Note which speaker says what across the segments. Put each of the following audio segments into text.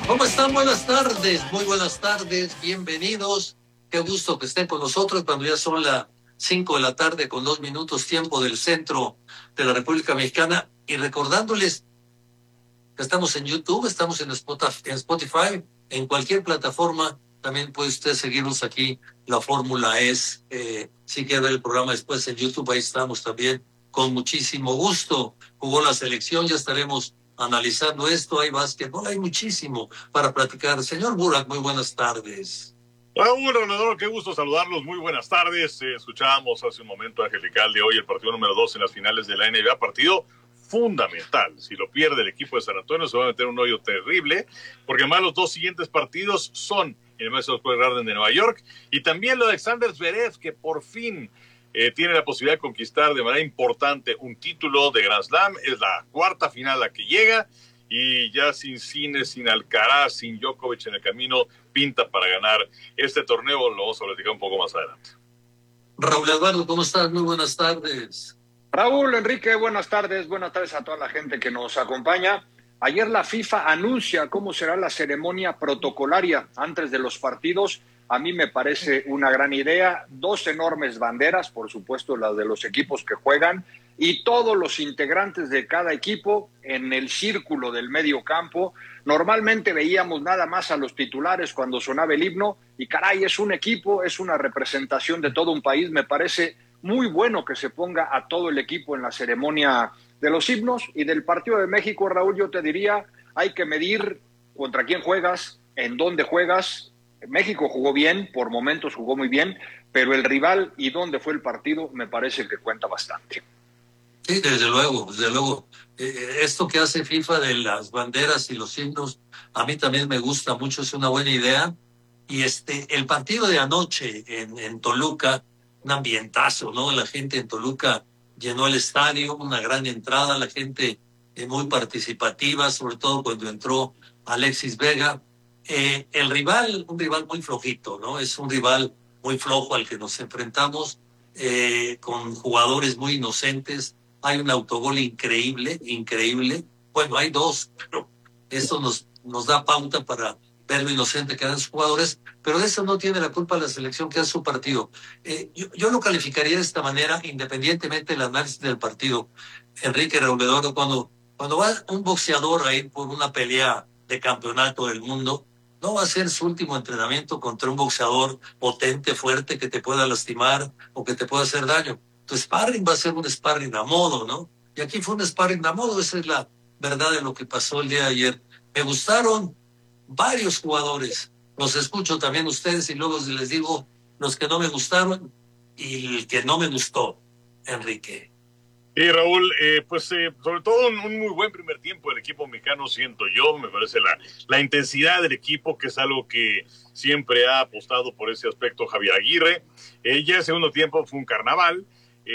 Speaker 1: ¿Cómo están? Buenas tardes, muy buenas tardes, bienvenidos. Qué gusto que estén con nosotros cuando ya son las 5 de la tarde con 2 minutos tiempo del centro de la República Mexicana. Y recordándoles que estamos en YouTube, estamos en Spotify, en cualquier plataforma. También puede usted seguirnos aquí. La fórmula es, si quiere ver el programa después en YouTube, ahí estamos también con muchísimo gusto. Jugó la selección, ya estaremos analizando esto. Hay básquetbol, hay muchísimo para platicar. Señor Burak, muy buenas tardes.
Speaker 2: Raúl, Ronaldor, qué gusto saludarlos, muy buenas tardes. Escuchábamos hace un momento a Angelical de hoy el partido número 2 en las finales de la NBA, partido fundamental. Si lo pierde el equipo de San Antonio se va a meter un hoyo terrible, porque además los dos siguientes partidos son en el Madison Square Garden de Nueva York, y también lo de Alexander Zverev, que por fin tiene la posibilidad de conquistar de manera importante un título de Grand Slam. Es la cuarta final a la que llega, y ya sin Sinner, sin Alcaraz, sin Djokovic en el camino, pinta para ganar este torneo. Lo vamos a platicar un poco más adelante.
Speaker 1: Raúl Eduardo, ¿cómo estás? Muy buenas tardes.
Speaker 3: Raúl, Enrique, buenas tardes a toda la gente que nos acompaña. Ayer la FIFA anuncia cómo será la ceremonia protocolaria antes de los partidos. A mí me parece una gran idea. 2 enormes banderas, por supuesto las de los equipos que juegan, y todos los integrantes de cada equipo en el círculo del medio campo. Normalmente veíamos nada más a los titulares cuando sonaba el himno, y caray, es un equipo, es una representación de todo un país. Me parece muy bueno que se ponga a todo el equipo en la ceremonia de los himnos. Y del partido de México, Raúl, yo te diría, hay que medir contra quién juegas, en dónde juegas. México jugó bien, por momentos jugó muy bien, pero el rival y dónde fue el partido me parece que cuenta bastante.
Speaker 1: Sí, desde luego, desde luego. Esto que hace FIFA de las banderas y los himnos, a mí también me gusta mucho, es una buena idea. Y el partido de anoche en Toluca, un ambientazo, ¿no? La gente en Toluca llenó el estadio, una gran entrada, la gente muy participativa, sobre todo cuando entró Alexis Vega. El rival, un rival muy flojito, ¿no? Es un rival muy flojo al que nos enfrentamos, con jugadores muy inocentes. Hay un autogol increíble, increíble. Bueno, hay dos, pero eso nos da pauta para ver lo inocente que eran sus jugadores, pero de eso no tiene la culpa la selección, que es su partido. Yo lo calificaría de esta manera, independientemente del análisis del partido. Enrique Rebolvedor, cuando va un boxeador a ir por una pelea de campeonato del mundo, no va a ser su último entrenamiento contra un boxeador potente, fuerte, que te pueda lastimar o que te pueda hacer daño. Tu sparring va a ser un sparring a modo, ¿no? Y aquí fue un sparring a modo, esa es la verdad de lo que pasó el día de ayer. Me gustaron varios jugadores, los escucho también ustedes y luego les digo los que no me gustaron y el que no me gustó, Enrique.
Speaker 2: Y Raúl, sobre todo un muy buen primer tiempo del equipo mexicano, siento yo. Me parece la intensidad del equipo, que es algo que siempre ha apostado por ese aspecto Javier Aguirre. Ya el segundo tiempo fue un carnaval.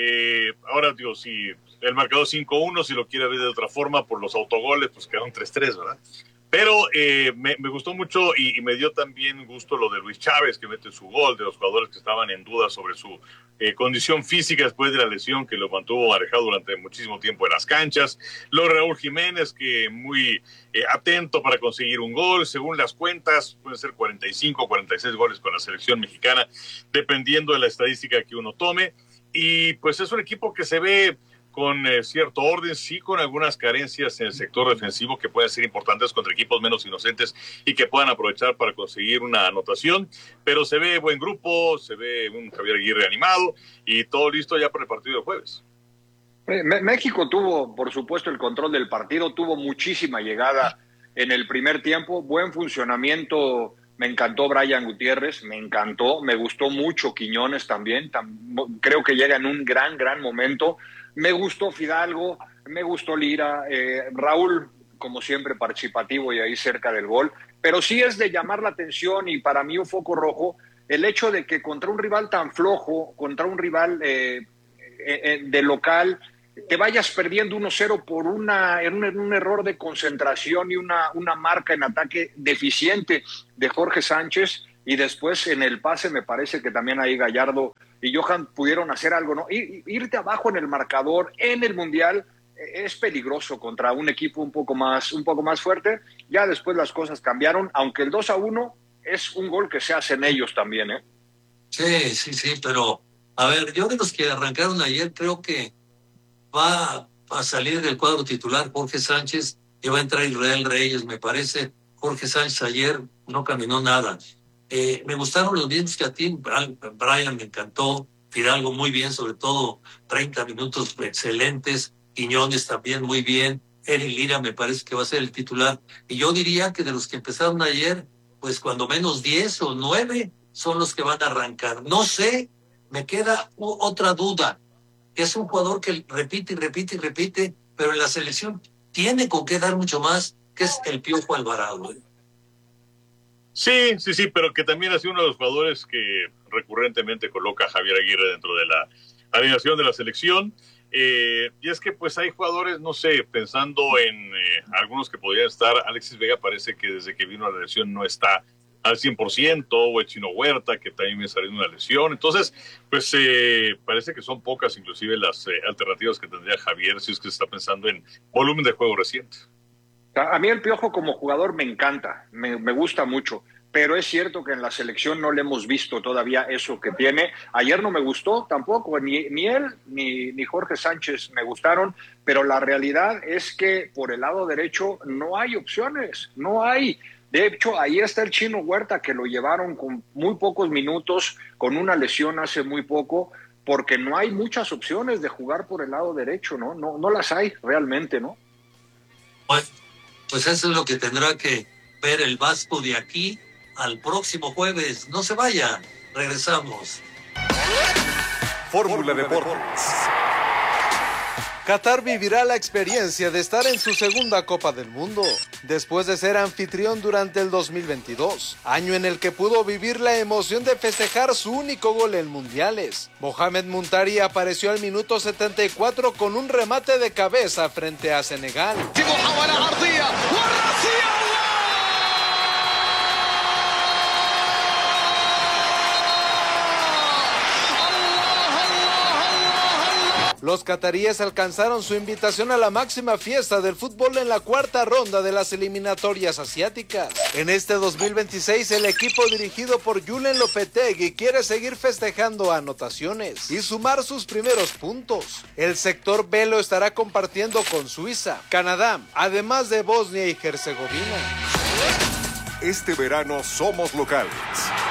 Speaker 2: Ahora digo, si el marcador 5-1, si lo quiere ver de otra forma, por los autogoles, pues quedaron 3-3, ¿verdad? Pero me gustó mucho, y me dio también gusto lo de Luis Chávez, que mete su gol, de los jugadores que estaban en duda sobre su condición física después de la lesión que lo mantuvo alejado durante muchísimo tiempo de las canchas. Lo de Raúl Jiménez, que muy atento para conseguir un gol. Según las cuentas, pueden ser 45 o 46 goles con la selección mexicana, dependiendo de la estadística que uno tome. Y pues es un equipo que se ve con cierto orden, sí, con algunas carencias en el sector defensivo que pueden ser importantes contra equipos menos inocentes y que puedan aprovechar para conseguir una anotación, pero se ve buen grupo, se ve un Javier Aguirre animado y todo listo ya para el partido del jueves.
Speaker 3: México tuvo, por supuesto, el control del partido, tuvo muchísima llegada en el primer tiempo, buen funcionamiento. Me encantó Brian Gutiérrez, me encantó, me gustó mucho Quiñones también, creo que llega en un gran momento. Me gustó Fidalgo, me gustó Lira, Raúl, como siempre, participativo y ahí cerca del gol. Pero sí es de llamar la atención, y para mí un foco rojo, el hecho de que contra un rival tan flojo, contra un rival de local, te vayas perdiendo 1-0 por un error de concentración y una marca en ataque deficiente de Jorge Sánchez. Y después en el pase me parece que también ahí Gallardo y Johan pudieron hacer algo, ¿no? Irte abajo en el marcador en el Mundial es peligroso contra un equipo un poco más fuerte. Ya después las cosas cambiaron, aunque el 2-1 es un gol que se hacen ellos también, ¿eh?
Speaker 1: Sí, pero a ver, yo de los que arrancaron ayer creo que va a salir del cuadro titular Jorge Sánchez y va a entrar Israel Reyes, me parece. Jorge Sánchez ayer no caminó nada. Me gustaron los mismos que a ti, Brian me encantó, Fidalgo muy bien, sobre todo 30 minutos excelentes, Quiñones también muy bien, Eric Lira me parece que va a ser el titular. Y yo diría que de los que empezaron ayer, pues cuando menos 10 o 9 son los que van a arrancar. No sé, me queda otra duda, que es un jugador que repite y repite y repite, pero en la selección tiene con qué dar mucho más, que es el Piojo Alvarado.
Speaker 2: Sí, pero que también ha sido uno de los jugadores que recurrentemente coloca a Javier Aguirre dentro de la alineación de la selección. Y es que pues hay jugadores, no sé, pensando en algunos que podrían estar. Alexis Vega parece que desde que vino a la lesión no está al 100%, o el Chino Huerta, que también me salió una lesión. Entonces, pues parece que son pocas inclusive las alternativas que tendría Javier si es que se está pensando en volumen de juego reciente.
Speaker 3: A mí el Piojo como jugador me encanta, me gusta mucho, pero es cierto que en la selección no le hemos visto todavía eso que tiene. Ayer no me gustó tampoco, ni él ni Jorge Sánchez me gustaron, pero la realidad es que por el lado derecho no hay opciones, no hay. De hecho, ahí está el Chino Huerta, que lo llevaron con muy pocos minutos, con una lesión hace muy poco, porque no hay muchas opciones de jugar por el lado derecho, no las hay realmente, ¿no?
Speaker 1: Pues eso es lo que tendrá que ver el Vasco de aquí al próximo jueves. No se vayan, regresamos.
Speaker 4: Fórmula Deportes. Qatar vivirá la experiencia de estar en su segunda Copa del Mundo, después de ser anfitrión durante el 2022, año en el que pudo vivir la emoción de festejar su único gol en mundiales. Mohamed Muntari apareció al minuto 74 con un remate de cabeza frente a Senegal. Los cataríes alcanzaron su invitación a la máxima fiesta del fútbol en la cuarta ronda de las eliminatorias asiáticas. En este 2026, el equipo dirigido por Julen Lopetegui quiere seguir festejando anotaciones y sumar sus primeros puntos. El sector B lo estará compartiendo con Suiza, Canadá, además de Bosnia y Herzegovina.
Speaker 5: Este verano somos locales.